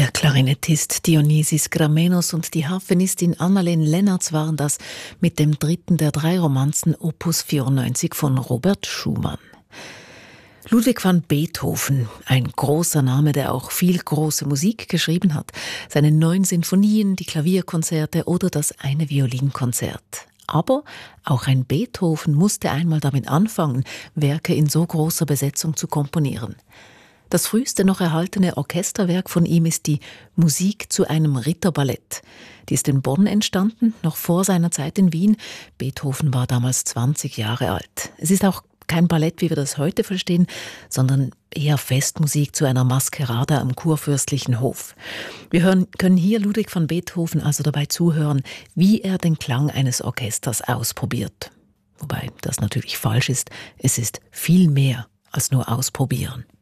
Der Klarinettist Dionysis Gramenos und die Harfenistin Annalena Lennartz waren das mit dem dritten der drei Romanzen Opus 94 von Robert Schumann. Ludwig van Beethoven, ein großer Name, der auch viel große Musik geschrieben hat. Seine 9 Sinfonien, die Klavierkonzerte oder das eine Violinkonzert. Aber auch ein Beethoven musste einmal damit anfangen, Werke in so großer Besetzung zu komponieren. Das früheste noch erhaltene Orchesterwerk von ihm ist die Musik zu einem Ritterballett. Die ist in Bonn entstanden, noch vor seiner Zeit in Wien. Beethoven war damals 20 Jahre alt. Es ist auch kein Ballett, wie wir das heute verstehen, sondern eher Festmusik zu einer Maskerade am kurfürstlichen Hof. Wir können hier Ludwig van Beethoven also dabei zuhören, wie er den Klang eines Orchesters ausprobiert. Wobei das natürlich falsch ist. Es ist viel mehr als nur ausprobieren.